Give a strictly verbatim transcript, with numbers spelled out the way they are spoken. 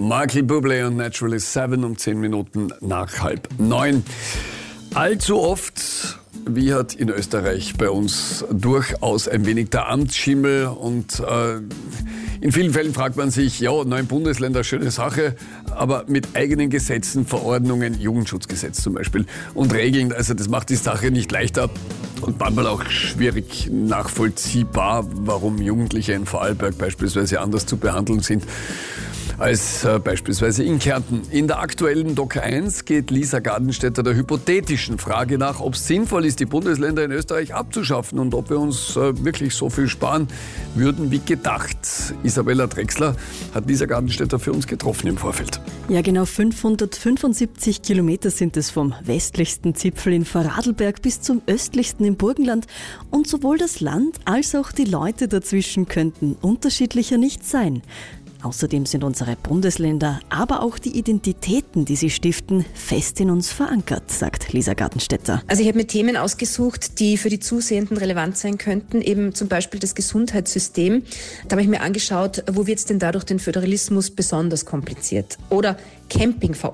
Michael Bublé und Naturally Seven um zehn Minuten nach halb neun. Allzu oft wiehert in Österreich bei uns durchaus ein wenig der Amtsschimmel und äh, in vielen Fällen fragt man sich, ja, neun Bundesländer, schöne Sache, aber mit eigenen Gesetzen, Verordnungen, Jugendschutzgesetz zum Beispiel und Regeln, also das macht die Sache nicht leichter und manchmal auch schwierig nachvollziehbar, warum Jugendliche in Vorarlberg beispielsweise anders zu behandeln sind als äh, beispielsweise in Kärnten. In der aktuellen Doc eins geht Lisa Gartenstädter der hypothetischen Frage nach, ob es sinnvoll ist, die Bundesländer in Österreich abzuschaffen und ob wir uns äh, wirklich so viel sparen würden wie gedacht. Isabella Drechsler hat Lisa Gartenstädter für uns getroffen im Vorfeld. Ja, genau fünfhundertfünfundsiebzig Kilometer sind es vom westlichsten Zipfel in Vorarlberg bis zum östlichsten im Burgenland. Und sowohl das Land als auch die Leute dazwischen könnten unterschiedlicher nicht sein. Außerdem sind unsere Bundesländer, aber auch die Identitäten, die sie stiften, fest in uns verankert, sagt Lisa Gartenstädter. Also ich habe mir Themen ausgesucht, die für die Zusehenden relevant sein könnten, eben zum Beispiel das Gesundheitssystem. Da habe ich mir angeschaut, wo wird es denn dadurch den Föderalismus besonders kompliziert? Oder Campingverordnung.